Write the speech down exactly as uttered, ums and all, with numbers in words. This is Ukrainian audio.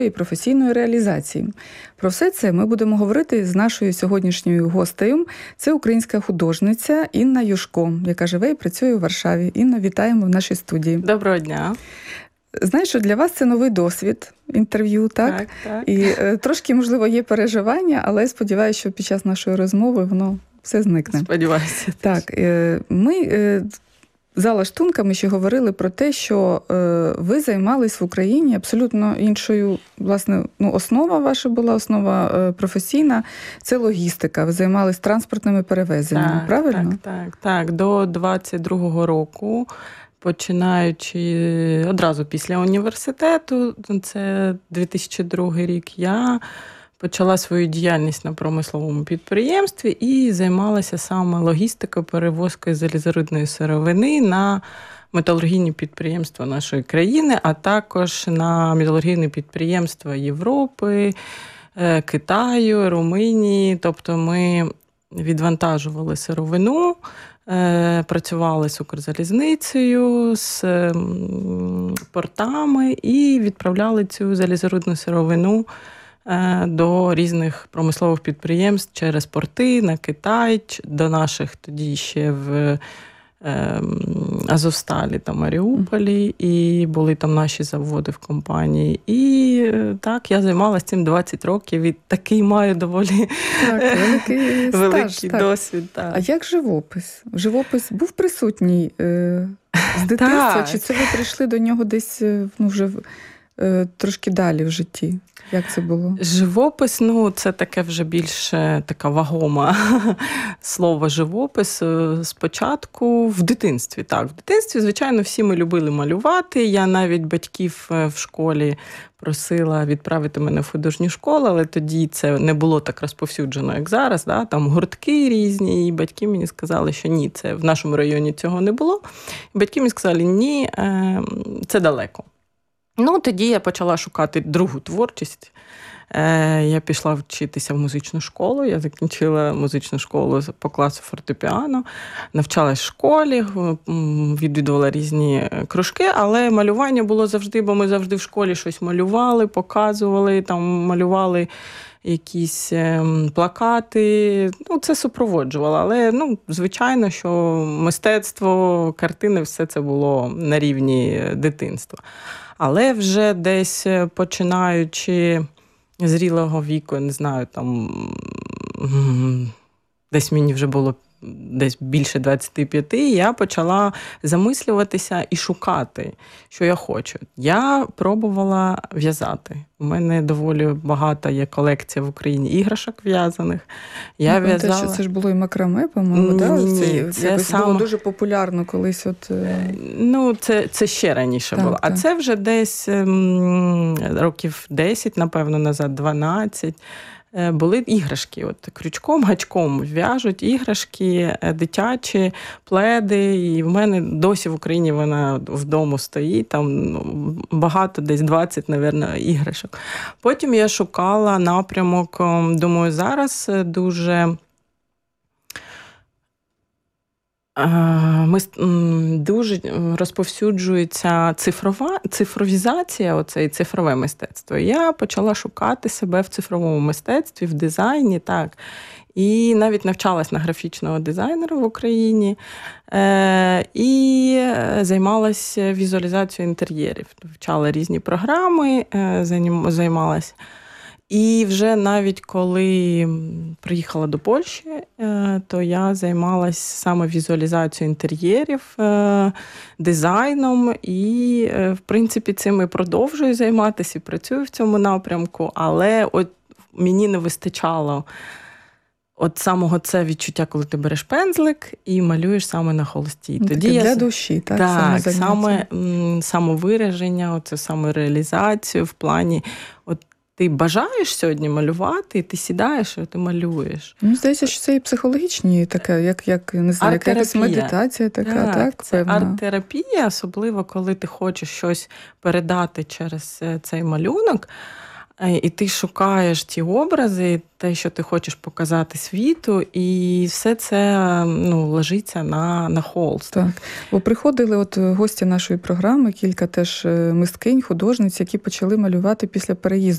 і професійної реалізації. Про все це ми будемо говорити з нашою сьогоднішньою гостею. Це українська художниця Інна Юшко, яка живе і працює у Варшаві. Інно, вітаємо в нашій студії. Доброго дня. Знаєш, що для вас це новий досвід інтерв'ю, так? Так, так. І е, трошки, можливо, є переживання, але сподіваюся, що під час нашої розмови воно все зникне. Сподіваюся. Так, е, ми е, за лаштунками ще говорили про те, що е, ви займались в Україні абсолютно іншою, власне, ну, основа ваша була, основа е, професійна, це логістика. Ви займались транспортними перевезеннями, Так, правильно? Так, так, так. До двадцять другого року, починаючи одразу після університету, це дві тисячі другий рік, я почала свою діяльність на промисловому підприємстві і займалася саме логістикою, перевозкою залізорудної сировини на металургійні підприємства нашої країни, а також на металургійні підприємства Європи, Китаю, Румунії. Тобто ми відвантажували сировину, працювали з Укрзалізницею, з портами і відправляли цю залізорудну сировину до різних промислових підприємств через порти на Китай, до наших тоді ще в Азовсталі та Маріуполі, і були там наші заводи в компанії. І так, я займалася цим двадцять років, і такий маю доволі так, великий, великий стаж, досвід. Так. А як живопис? Живопис був присутній е, з дитинства, Так. чи це ви прийшли до нього десь ну, вже е, трошки далі в житті? Як це було? Живопис, ну, це таке вже більше така вагома слово живопис. Спочатку в дитинстві. Так, в дитинстві, звичайно, всі ми любили малювати. Я навіть батьків в школі просила відправити мене в художню школу, але тоді це не було так розповсюджено, як зараз. Да? Там гуртки різні, і батьки мені сказали, що ні, це в нашому районі цього не було. І батьки мені сказали, ні, це далеко. Ну, тоді я почала шукати другу творчість. Я пішла вчитися в музичну школу. Я закінчила музичну школу по класу фортепіано, навчалась в школі, відвідувала різні кружки, але малювання було завжди, бо ми завжди в школі щось малювали, показували, там малювали якісь плакати. Ну, це супроводжувало. Але, ну, звичайно, що мистецтво, картини, все це було на рівні дитинства. Але вже десь починаючи зрілого віку, не знаю, там десь мені вже було десь більше двадцять п'ять, я почала замислюватися і шукати, що я хочу. Я пробувала в'язати. У мене доволі багата є колекція в Україні іграшок в'язаних. Я ну, в'язала... те, що це ж було і макраме, по-моєму, ні, да? Ні, ні, це, це це саме... було дуже популярно колись. От... Ну, це, це ще раніше так, було. Так. А це вже десь м, років десять, напевно, назад, дванадцять. Були іграшки, от крючком, гачком в'яжуть іграшки дитячі, пледи, і в мене досі в Україні вона вдома стоїть, там ну, багато, десь двадцять, мабуть, іграшок. Потім я шукала напрямок, думаю, зараз дуже... Ми, дуже розповсюджується цифрова, цифровізація, оце і цифрове мистецтво. Я почала шукати себе в цифровому мистецтві, в дизайні, так. І навіть навчалась на графічного дизайнера в Україні. Е, і займалася візуалізацією інтер'єрів. Вчала різні програми, е, займалася. І вже навіть коли приїхала до Польщі, то я займалась саме візуалізацією інтер'єрів, дизайном, і, в принципі, цим і продовжую займатися, і працюю в цьому напрямку, але от мені не вистачало от самого це відчуття, коли ти береш пензлик і малюєш саме на холсті. Ну, Тоді таке я... для душі, так? Так, саме, саме самовираження, оце самореалізацію в плані от ти бажаєш сьогодні малювати, і ти сідаєш, і ти малюєш. Мені здається, що це і психологічні, таке, як, як не знаю, як якась медитація така, так? так це арт-терапія, особливо, коли ти хочеш щось передати через цей малюнок, і ти шукаєш ті образи, те, що ти хочеш показати світу, і все це ну, ложиться на, на холст. Так. Бо приходили от гості нашої програми, кілька теж мисткинь, художниць, які почали малювати після переїзду